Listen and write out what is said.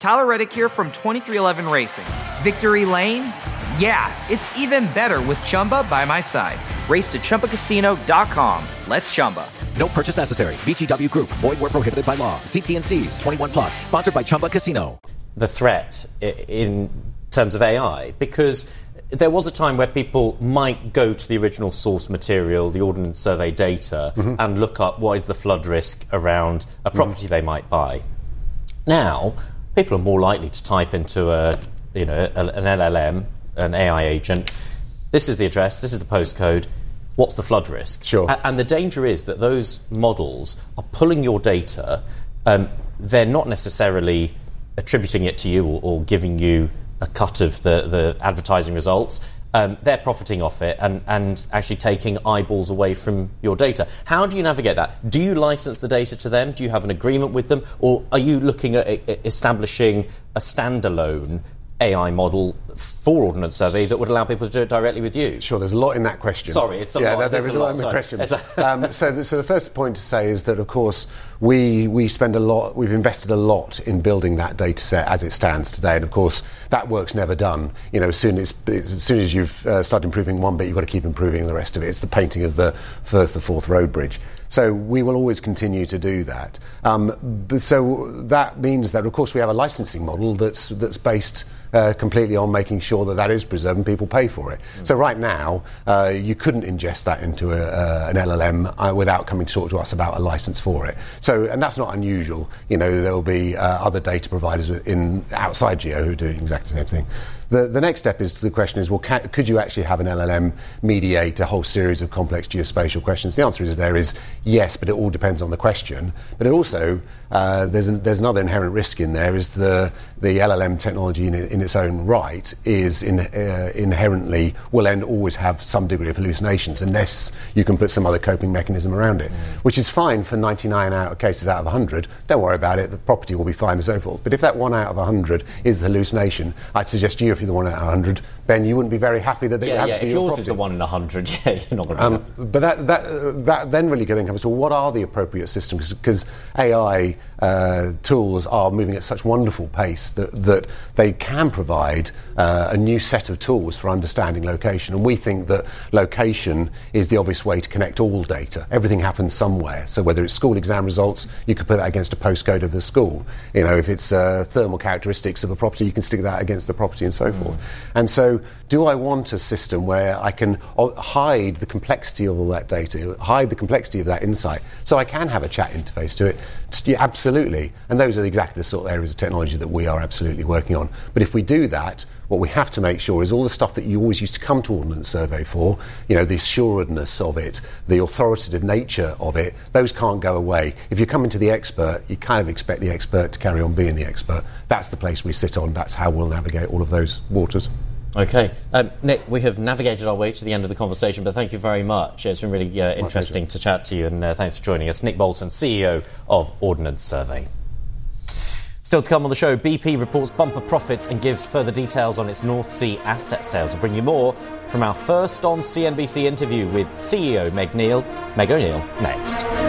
Tyler Reddick here from 2311 Racing. Victory Lane? Yeah, it's even better with Chumba by my side. Race to ChumbaCasino.com. Let's Chumba. No purchase necessary. VGW Group. Void where prohibited by law. See T&Cs. 21 plus. Sponsored by Chumba Casino. The threat in terms of AI, because there was a time where people might go to the original source material, the Ordnance Survey data, and look up what is the flood risk around a property they might buy. Now, people are more likely to type into an LLM, an AI agent, this is the address, this is the postcode, what's the flood risk? Sure. And the danger is that those models are pulling your data, they're not necessarily attributing it to you or giving you a cut of the advertising results. They're profiting off it and actually taking eyeballs away from your data. How do you navigate that? Do you license the data to them? Do you have an agreement with them? Or are you looking at establishing a standalone AI model for Ordnance Survey that would allow people to do it directly with you? Sure, there's a lot in that question. Sorry, it's a lot. There is a lot in the question. So the first point to say is that, of course, we spend a lot, we've invested a lot in building that data set as it stands today, and of course that work's never done. You know, as soon as you've started improving one bit, you've got to keep improving the rest of it. It's the painting of the Forth Road Bridge. So we will always continue to do that. So that means that, of course, we have a licensing model that's based completely on making sure that is preserved and people pay for it. So right now, you couldn't ingest that into an LLM without coming to talk to us about a license for it. So, and that's not unusual. You know, there will be other data providers outside Geo who are doing exactly the same thing. The next step is the question is, well, could you actually have an LLM mediate a whole series of complex geospatial questions? The answer is yes, but it all depends on the question. But it also, there's another inherent risk in there, is the LLM technology in its own right is inherently will always have some degree of hallucinations unless you can put some other coping mechanism around it, which is fine for 99 cases out of 100. Don't worry about it, the property will be fine and so forth. But if that 1 out of 100 is the hallucination, I'd suggest you, if you're the 1 out of 100, Ben, you wouldn't be very happy that it would have to be if your yours property. is the 1 in 100, you're not going to be But that then really then comes to what are the appropriate systems, because AI tools are moving at such wonderful pace that they can provide a new set of tools for understanding location. And we think that location is the obvious way to connect all data. Everything happens somewhere. So whether it's school exam results, you could put that against a postcode of a school. You know, if it's thermal characteristics of a property, you can stick that against the property and so forth. And so do I want a system where I can hide the complexity of all that data, hide the complexity of that insight, so I can have a chat interface to it? Yeah, absolutely. And those are exactly the sort of areas of technology that we are absolutely working on. But if we do that, what we have to make sure is all the stuff that you always used to come to Ordnance Survey for, you know, the assuredness of it, the authoritative nature of it, those can't go away. If you're coming to the expert, you kind of expect the expert to carry on being the expert. That's the place we sit on. That's how we'll navigate all of those waters. Okay. Nick, we have navigated our way to the end of the conversation, but thank you very much. It's been really interesting to chat to you, and thanks for joining us. Nick Bolton, CEO of Ordnance Survey. Still to come on the show, BP reports bumper profits and gives further details on its North Sea asset sales. We'll bring you more from our first on CNBC interview with CEO Meg O'Neill next.